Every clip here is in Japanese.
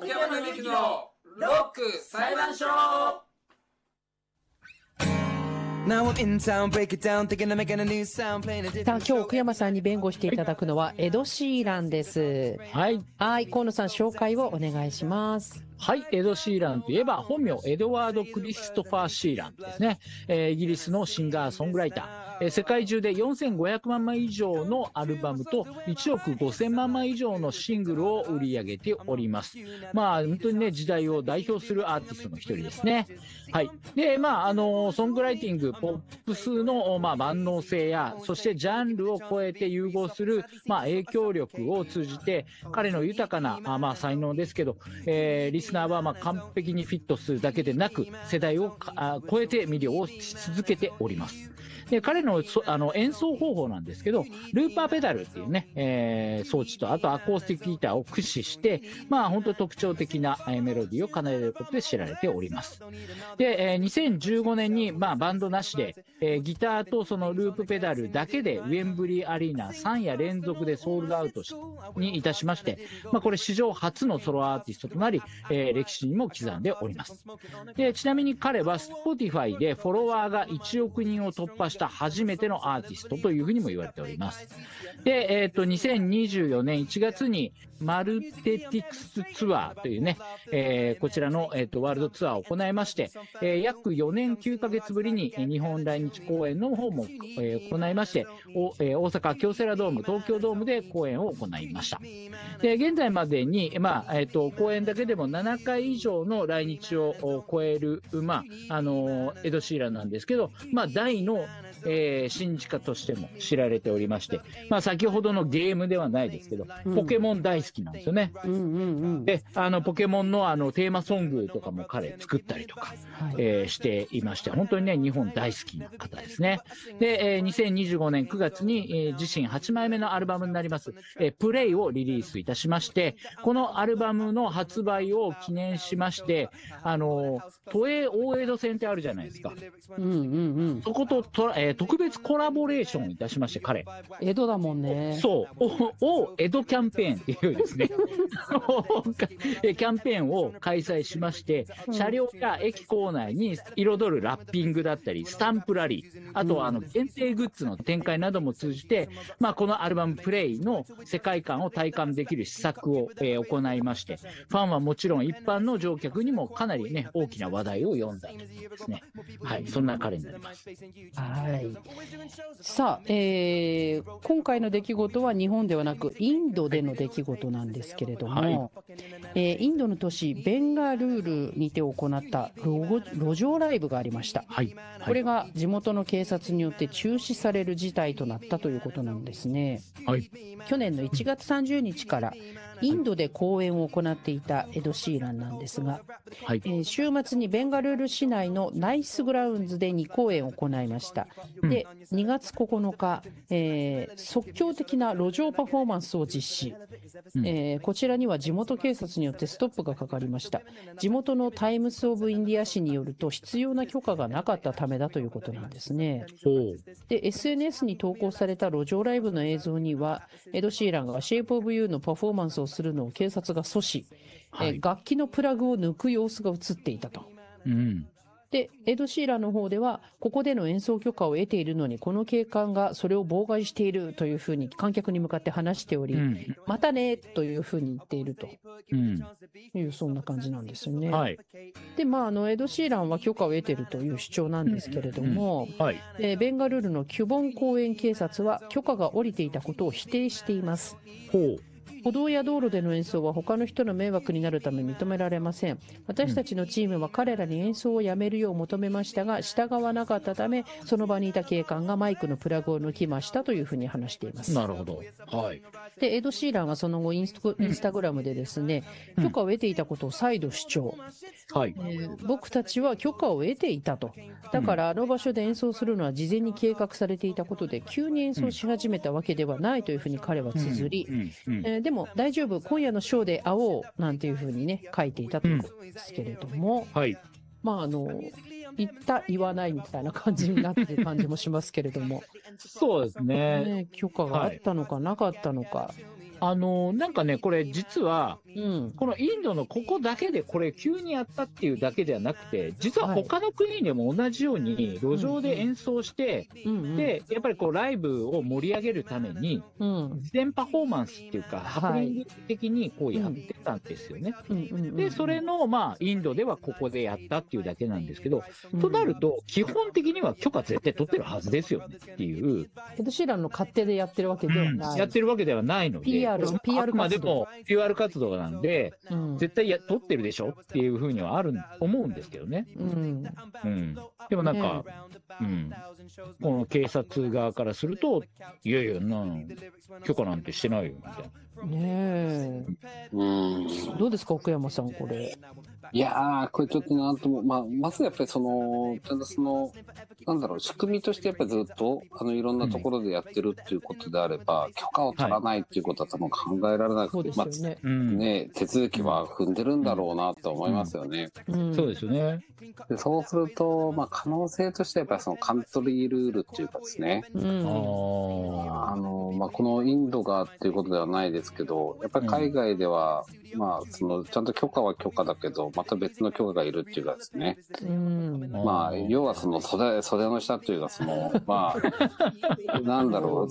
奥山のゆきのロック裁判所。 さあ、今日奥山さんに弁護していただくのはエド・シーランです。 はい。 はい、河野さん紹介をお願いします。 はい、エド・シーランといえば本名エドワード・クリストファー・シーランですね。イギリスのシンガーソングライター。世界中で4500万枚以上のアルバムと1億5000万枚以上のシングルを売り上げております。まあ本当にね、時代を代表するアーティストの一人ですね。はい。で、ソングライティング、ポップスの万能性や、そしてジャンルを超えて融合する影響力を通じて、彼の豊かな才能ですけど、リスナーは完璧にフィットするだけでなく、世代を超えて魅了をし続けております。で、彼の演奏方法なんですけど、ルーパーペダルっていうね、装置と、あとアコースティックギターを駆使して、本当特徴的なメロディーを奏でることで知られております。で、2015年にバンドなしで、ギターとそのループペダルだけでウェンブリーアリーナ3夜連続でソールドアウトにいたしまして、これ史上初のソロアーティストとなり、歴史にも刻んでおります。で、ちなみに彼は Spotify でフォロワーが1億人を突破した初めてのアーティストというふうにも言われております。で、2024年1月にマルテティクスツアーというね、こちらの、ワールドツアーを行いまして、約4年9ヶ月ぶりに日本来日公演の方も、行いまして、大阪京セラドーム、東京ドームで公演を行いました。で、現在までに、公演だけでも7回以上の来日を超える、エド・シーランなんですけど、大の信じ家としても知られておりまして、先ほどのゲームではないですけど、ポケモン大好きなんですよね。で、ポケモンのテーマソングとかも彼作ったりとか、していまして、本当にね、日本大好きな方ですね。で、2025年9月に、自身8枚目のアルバムになります、プレイをリリースいたしまして、このアルバムの発売を記念しまして、都営大江戸線ってあるじゃないですか。そこと特別コラボレーションいたしまして、彼。 江戸だもんね。 そう。江戸キャンペーンっていうですね、キャンペーンを開催しまして、車両や駅構内に彩るラッピングだったり、スタンプラリー、あとは限定グッズの展開なども通じて、このアルバムプレイの世界観を体感できる施策を、行いまして、ファンはもちろん一般の乗客にもかなりね、大きな話題を呼んだというですね。はい、そんな彼になります。 はい。さあ、今回の出来事は日本ではなくインドでの出来事なんですけれども、インドの都市ベンガルールにて行った路上ライブがありました。これが地元の警察によって中止される事態となったということなんですね。去年の1月30日からインドで公演を行っていたエド・シーランなんですが、週末にベンガルール市内のナイスグラウンズで2公演を行いました。で、2月9日、即興的な路上パフォーマンスを実施。こちらには地元警察によってストップがかかりました。地元のタイムス・オブ・インディア紙によると、必要な許可がなかったためだということなんですね。で、SNS に投稿された路上ライブの映像には、エド・シーランが Shape of You のパフォーマンスをするのを警察が阻止、楽器のプラグを抜く様子が映っていたと。で、エド・シーランの方では、ここでの演奏許可を得ているのに、この警官がそれを妨害しているというふうに観客に向かって話しており、またねというふうに言っているという、そんな感じなんですよね。で、エド・シーランは許可を得ているという主張なんですけれども、ベンガルールのキュボン公園警察は許可が下りていたことを否定しています。歩道や道路での演奏は他の人の迷惑になるため認められません。私たちのチームは彼らに演奏をやめるよう求めましたが、従わなかったため、その場にいた警官がマイクのプラグを抜きましたというふうに話しています。 なるほど。 で、エド・シーランはその後インスタグラムでですね、許可を得ていたことを再度主張。僕たちは許可を得ていたと。だからあの場所で演奏するのは事前に計画されていたことで、急に演奏し始めたわけではないというふうに彼は綴り、でも大丈夫、今夜のショーで会おうなんていうふうにね、書いていたということですけれども、言った言わないみたいな感じになっている感じもしますけれども。 そうですね。 許可があったのかなかったのか。 なんかね、これ実は、 うん。 このインドのここだけでこれ急にやったっていうだけではなくて、実は他の国でも同じように路上で演奏して、で、やっぱりこうライブを盛り上げるために、事前パフォーマンスっていうか、ハプニング的にこうやってたんですよね。で、それの、インドではここでやったっていうだけなんですけど、となると、基本的には許可絶対取ってるはずですよねっていう。 エド・シーランの勝手でやってるわけではない。 やってるわけではないので、 PR あくまでも PR 活動なんで、絶対取ってるでしょっていうふうには思うんですけどね。でもなんか、この警察側からすると、いやいや、許可なんてしてないよみたいな。 ねえ。どうですか、奥山さん、これ。 いやー、これちょっとなんとも、まずやっぱりちゃんとなんだろう、仕組みとしてやっぱりずっと、いろんなところでやってるっていうことであれば、許可を取らないっていうことは多分考えられなくて、ね、手続きは踏んでるんだろうなと思いますよね。 そうですよね。 でそうすると、可能性としてはやっぱりカントリールールっていうかですね、このインドがっていうことではないですけど、やっぱり海外では、ちゃんと許可は許可だけど、また別の許可がいるっていうかですね、要は袖の下というか、なんだろう、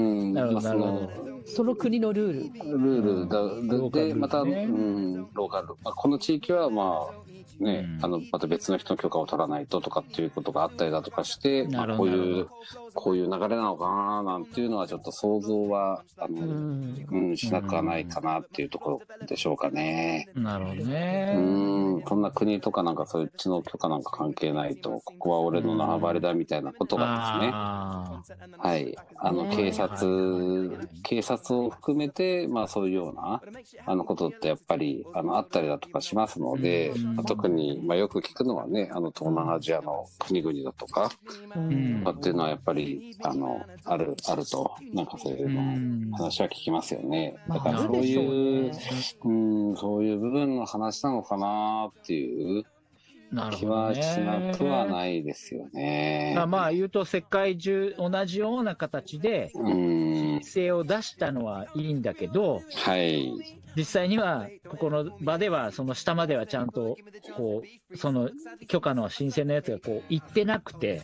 その国のルールで、また、ローカル、この地域はまた別の人の許可を取らないととかっていうことがあったりだとかして、こういう流れなのかななんていうのはちょっと想像はしなくはないかなっていうところでしょうかね。 なるほどね。 こんな国とかなんかそっちの許可なんか関係ないと、ここは俺の縄張りだみたいなことがですね、はい、警察を含めてそういうようなことってやっぱりあったりだとかしますので、特によく聞くのはね、東南アジアの国々だとかっていうのはやっぱりあると、なんかそういうの話は聞きますよね。だからそういう部分の話なのかなっていう気はしなくはないですよね。 言うと世界中同じような形で申請を出したのはいいんだけど、実際にはここの場ではその下まではちゃんとこうその許可の申請のやつがこう行ってなくて、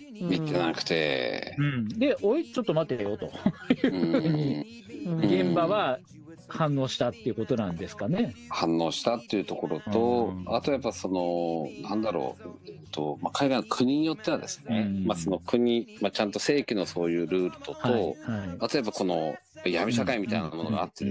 でおいちょっと待てよと現場は反応したっていうことなんですかね。 反応したっていうところと、あとやっぱなんだろう、海外の国によってはですね、その国、ちゃんと正規のそういうルールと、あとやっぱこの闇社会みたいなものがあって